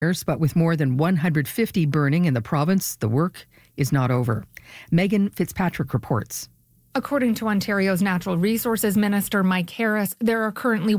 But with more than 150 burning in the province, the work is not over. Megan Fitzpatrick reports. According to Ontario's Natural Resources Minister Mike Harris, there are currently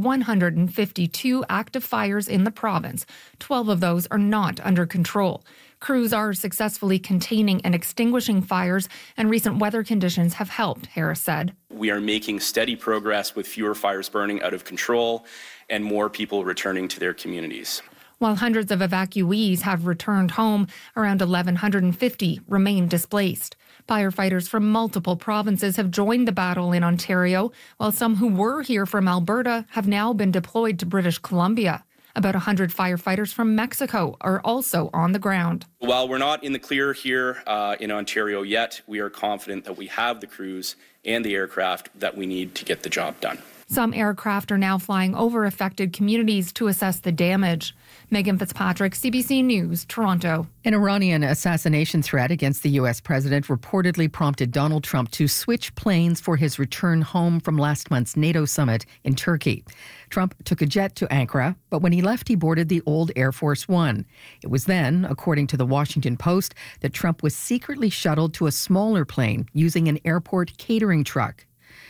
152 active fires in the province. 12 of those are not under control. Crews are successfully containing and extinguishing fires, and recent weather conditions have helped, Harris said. We are making steady progress with fewer fires burning out of control and more people returning to their communities. While hundreds of evacuees have returned home, around 1,150 remain displaced. Firefighters from multiple provinces have joined the battle in Ontario, while some who were here from Alberta have now been deployed to British Columbia. About 100 firefighters from Mexico are also on the ground. While we're not in the clear here in Ontario yet, we are confident that we have the crews and the aircraft that we need to get the job done. Some aircraft are now flying over affected communities to assess the damage. Megan Fitzpatrick, CBC News, Toronto. An Iranian assassination threat against the U.S. president reportedly prompted Donald Trump to switch planes for his return home from last month's NATO summit in Turkey. Trump took a jet to Ankara, but when he left, he boarded the old Air Force One. It was then, according to the Washington Post, that Trump was secretly shuttled to a smaller plane using an airport catering truck.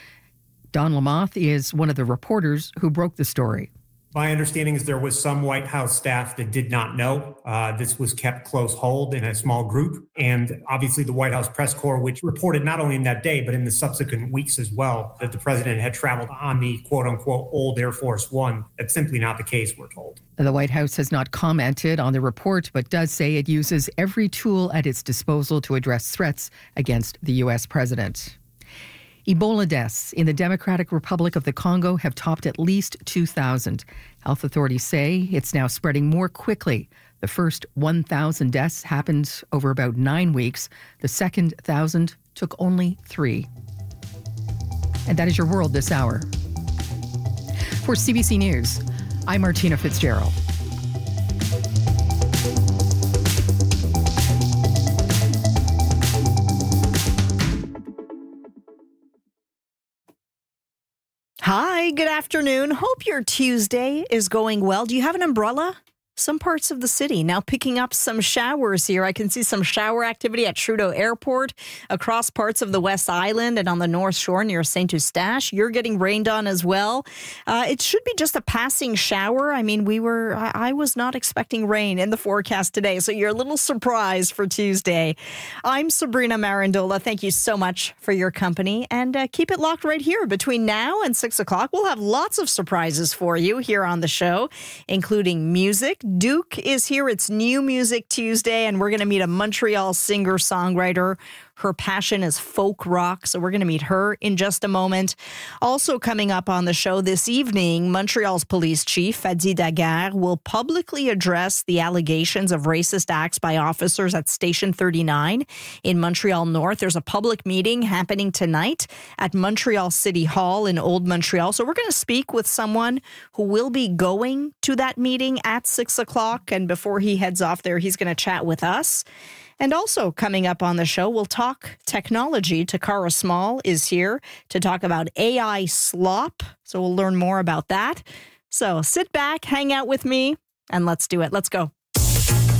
Don Lamothe is one of the reporters who broke the story. My understanding is there was some White House staff that did not know. This was kept close hold in a small group. And obviously the White House press corps, which reported not only in that day, but in the subsequent weeks as well, that the president had traveled on the quote unquote old Air Force One. That's simply not the case, we're told. The White House has not commented on the report, but does say it uses every tool at its disposal to address threats against the U.S. president. Ebola deaths in the Democratic Republic of the Congo have topped at least 2,000. Health authorities say it's now spreading more quickly. The first 1,000 deaths happened over about 9 weeks. The second 1,000 took only 3. And that is your world this hour. For CBC News, I'm Martina Fitzgerald. Hi, good afternoon. Hope your Tuesday is going well. Do you have an umbrella? Some parts of the city now picking up some showers here. I can see some shower activity at Trudeau Airport, across parts of the West Island and on the North Shore near St. Eustache. You're getting rained on as well. It should be just a passing shower. I mean, I was not expecting rain in the forecast today, so you're a little surprised for Tuesday. I'm Sabrina Marandola. Thank you so much for your company, and keep it locked right here. Between now and 6 o'clock, we'll have lots of surprises for you here on the show, including music. Duke is here. It's New Music Tuesday, and we're going to meet a Montreal singer-songwriter. Her passion is folk rock, so we're going to meet her in just a moment. Also coming up on the show this evening, Montreal's police chief, Fadi Daguerre, will publicly address the allegations of racist acts by officers at Station 39 in Montreal North. There's a public meeting happening tonight at Montreal City Hall in Old Montreal. So we're going to speak with someone who will be going to that meeting at 6 o'clock. And before he heads off there, he's going to chat with us. And also coming up on the show, we'll talk technology. Takara Small is here to talk about AI slop. So we'll learn more about that. So sit back, hang out with me, and let's do it. Let's go.